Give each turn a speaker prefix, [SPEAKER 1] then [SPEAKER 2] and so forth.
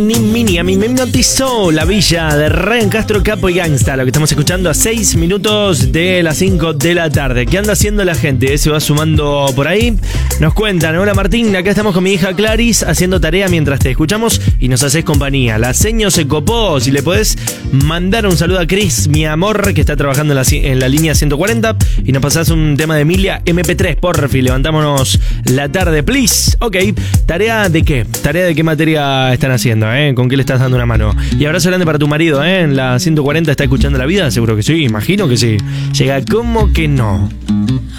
[SPEAKER 1] Mini, a mí me hipnotizó la villa de Ryan Castro, Capo y Gangsta, lo que estamos escuchando a 6 minutos de las 5 de la tarde. ¿Qué anda haciendo la gente? Se va sumando por ahí. Nos cuentan, hola Martín, acá estamos con mi hija Claris haciendo tarea mientras te escuchamos y nos haces compañía. La seño se copó, si le podés mandar un saludo a Chris, mi amor, que está trabajando en la línea 140 y nos pasás un tema de Emilia MP3, porfi, levantámonos la tarde, please. Ok, ¿tarea de qué? ¿Tarea de qué materia están haciendo? ¿Con qué le estás dando una mano? Y abrazo grande para tu marido, en la 140 está escuchando la vida, seguro que sí, imagino que sí. Llega como que no.